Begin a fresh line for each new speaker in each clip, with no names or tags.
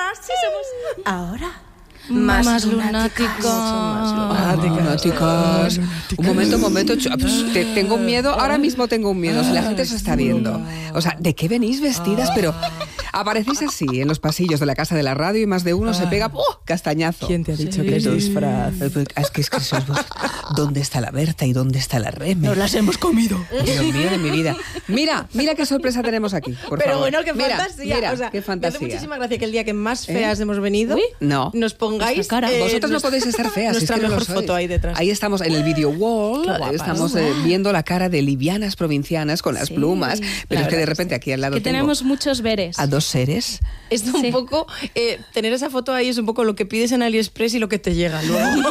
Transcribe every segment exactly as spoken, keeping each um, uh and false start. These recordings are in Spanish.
sí somos. Ahora...
Más, más lunáticas.
Más
lunáticas.
Un momento, un momento. Te, tengo un miedo. Ahora mismo tengo un miedo. Si la gente se está viendo. O sea, ¿de qué venís vestidas? Pero aparecéis así en los pasillos de la casa de la radio y más de uno se pega ¡oh! Castañazo.
¿Quién te ha dicho
sí.
que es disfraz?
Es que es que sois vos. ¿Dónde está la Berta y dónde está la Reme?
Nos las hemos comido.
Dios mío de mi vida. Mira, mira qué sorpresa tenemos aquí. Por
Pero
favor.
bueno, qué
mira,
fantasía.
Mira,
o sea,
qué fantasía.
Me hace muchísima gracia que el día que más feas
¿Eh?
hemos venido,
Uy,
no.
nos pongáis.
Cara.
eh,
Vosotros no
nuestra,
podéis estar feas.
Nuestra
es que
mejor
no lo sois.
foto ahí detrás.
Ahí estamos en el video wall.
Qué
Estamos eh, viendo la cara de livianas provincianas con las
Sí,
plumas. Pero es que de repente aquí al lado
que
tengo
tenemos muchos veres.
a dos seres.
Es un
Sí.
poco, eh, tener esa foto ahí es un poco lo que pides en AliExpress y lo que te llega luego.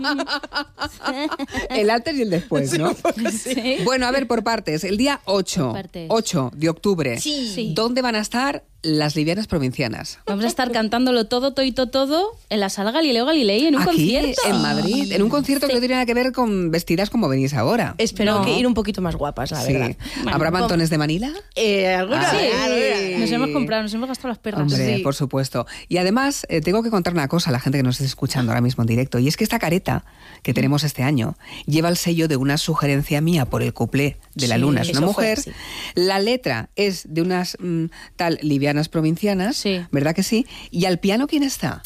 El antes y el después, ¿no?
Sí.
Bueno, a ver, por partes. El día ocho,
Por partes.
ocho de octubre.
Sí.
Sí.
¿Dónde van a estar las livianas provincianas?
Vamos a estar cantándolo todo, toito, todo en la sala Galileo Galilei en un
Aquí,
concierto.
en Madrid, en un concierto que no tiene nada que ver con vestidas como venís ahora.
Espero
No.
que ir un poquito más guapas, la
Sí.
verdad.
¿Habrá
Bueno,
mantones de Manila?
Eh, ¿alguna?
Ay.
vez?
Nos hemos comprado, nos hemos gastado las perras.
Hombre,
Sí.
por supuesto. Y además, eh, tengo que contar una cosa a la gente que nos esté escuchando ahora mismo en directo. Y es que esta careta que tenemos este año lleva el sello de una sugerencia mía por el cuplé de La
Sí,
Luna es una
eso fue
mujer.
así.
La letra es de unas mm, tal livianas provincianas,
Sí.
¿verdad que sí? ¿Y al piano quién está?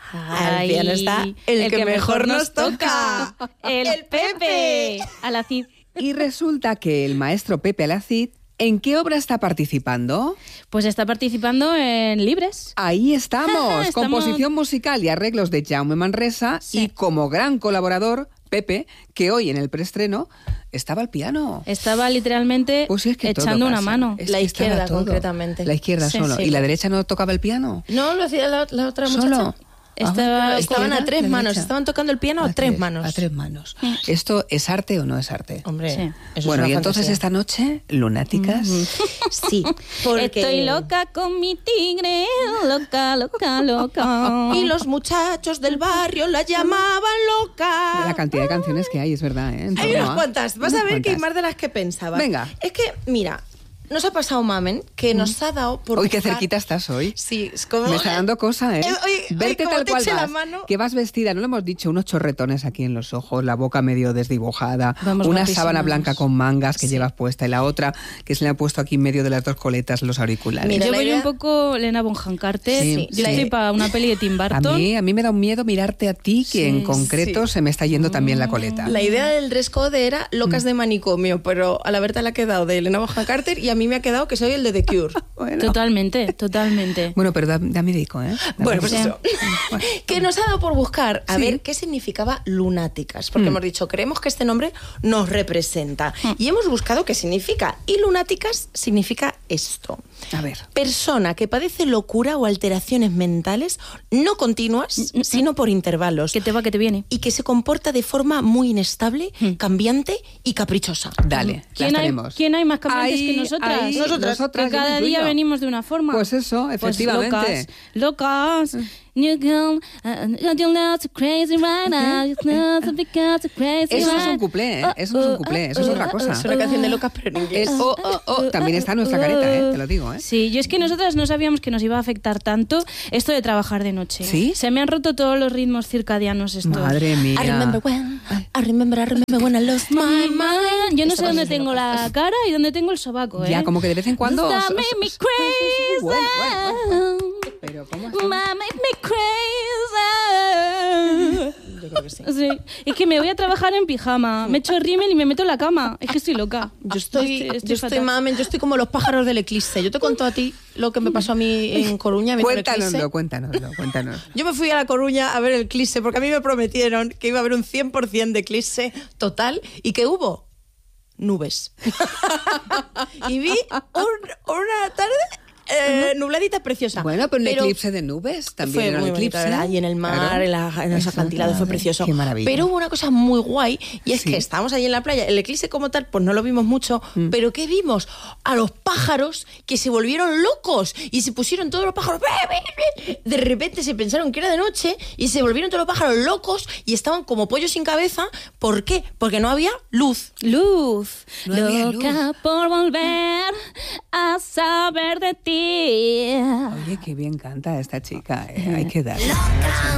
Al piano está el que mejor nos toca.
El,
El
Pepe.
Pepe.
A la Cid.
Y resulta que el maestro Pepe Alacid, ¿en qué obra está participando?
Pues está participando en Libres.
Ahí estamos,
Estamos-
composición musical y arreglos de Jaume Manresa
Sí.
y como gran colaborador, Pepe, que hoy en el preestreno estaba al piano.
Estaba literalmente
Pues sí, es que todo
echando una
pasa.
mano.
Es
La
que estaba
izquierda,
todo.
concretamente.
La izquierda
Sí,
solo.
sí.
¿Y la derecha no tocaba el piano?
No, lo hacía la, la otra
¿Solo?
muchacha.
Estaba-
Ah,
Estaban a
izquierda,
tres manos,
derecha.
estaban tocando el piano a, tres manos.
A tres manos. ¿Esto es arte o no es arte?
Hombre,
Sí.
eso
Bueno,
es
y
una
entonces
fantasía.
esta noche, lunáticas.
Sí, porque...
Estoy loca con mi tigre, loca, loca, loca.
Y los muchachos del barrio la llamaban loca.
La cantidad de canciones que hay, es verdad, ¿eh? En
Hay
torno
unas
a-
cuantas. Vas
unas
a ver que hay
cuantas.
más de las que pensaba.
Venga.
Es que, mira, nos ha pasado Mamen que nos ha dado por
Uy, qué
buscar-
cerquita estás hoy.
Sí, es como...
Me está dando cosa, ¿eh?
Eh, oye, oye,
Verte
como
tal
te
cual
eche la
vas,
mano.
que vas vestida, no lo hemos dicho, unos chorretones aquí en los ojos, la boca medio desdibujada,
Vamos
una
guapísimas.
sábana blanca con mangas que
Sí.
llevas puesta y la otra que se le ha puesto aquí en medio de las dos coletas los auriculares.
Mira,
Yo
la
voy
idea-
un poco Lena Bonham Carter.
Sí,
Yo
sí.
estoy para una peli de Tim
a
Burton.
mí, a mí me da un miedo mirarte a ti, que
Sí,
en concreto
sí.
se me está yendo también la coleta.
La idea del dress code era locas de manicomio, pero a la Berta le ha quedado de Elena Bonham Carter y a mí me ha quedado que soy el de The Cure.
Bueno.
Totalmente, totalmente.
Bueno, pero da, dame dico, ¿eh? Dame
Bueno, pues
dico.
eso. Que nos ha dado por buscar a
Sí.
ver qué significaba lunáticas. Porque
Mm.
hemos dicho, creemos que este nombre nos representa. Y hemos buscado qué significa. Y lunáticas significa esto.
A ver.
Persona que padece locura o alteraciones mentales no continuas, sino por intervalos.
Que te va, que te viene.
Y que se comporta de forma muy inestable, cambiante y caprichosa.
Dale, las
¿Quién hay,
tenemos.
¿Quién hay más cambiantes
Ahí,
que nosotras?
ahí,
Nosotras.
nosotras,
Que
yo me
cada
incluyo.
día venimos de una forma.
Pues eso,
Pues
efectivamente.
locas, locas. You go, uh, you're not so crazy right now. You're not so because you're crazy
Eso no es
right.
un cuplé, ¿eh? Eso no es un cuplé, eso es otra cosa.
Es una canción de locas, pero en inglés.
El oh, oh, oh también está en nuestra careta, ¿eh? Te lo digo, ¿eh?
Sí, yo es que nosotras no sabíamos que nos iba a afectar tanto esto de trabajar de noche.
¿Sí?
Se me han roto todos los ritmos circadianos estos.
Madre mía.
I remember when, I remember, I remember when I lost my mind.
Yo no
Esta
sé dónde
canción
tengo
de locas.
la cara y dónde tengo el sobaco, ¿eh?
Ya, como que de vez en cuando...
Stop
so-
make
so-
me
so-
crazy.
Bueno, bueno, bueno. Pero ¿cómo está?
Ma, make me crazy.
Yo creo que sí.
Sí. Es que me voy a trabajar en pijama, me echo rímel y me meto en la cama. Es que estoy loca.
Yo estoy, yo estoy,
fatal.
mamen, yo estoy como los pájaros del eclipse. Yo te cuento a ti lo que me pasó a mí en Coruña. viendo el eclipse.
Cuéntanoslo, cuéntanoslo, cuéntanos.
Yo me fui a La Coruña a ver el eclipse porque a mí me prometieron que iba a haber un cien por ciento de eclipse total y que hubo nubes. Y vi un- una tarde eh, nubladita preciosa.
Bueno, pero un eclipse de nubes también
fue
era un
muy bonito,
eclipse.
¿verdad? Y en el mar,
Claro.
en, la, en los
Eso,
acantilados fue
madre,
precioso.
qué maravilla.
Pero hubo una cosa muy guay y es
Sí.
que estábamos allí en la playa. El eclipse como tal, pues no lo vimos mucho, pero ¿qué vimos? A los pájaros que se volvieron locos y se pusieron todos los pájaros. De repente se pensaron que era de noche y se volvieron todos los pájaros locos y estaban como pollos sin cabeza. ¿Por qué? Porque no había luz.
Luz,
No había
loca
luz.
por volver a saber de ti. yeah.
Oye, qué bien canta esta chica, eh. Hay que darle.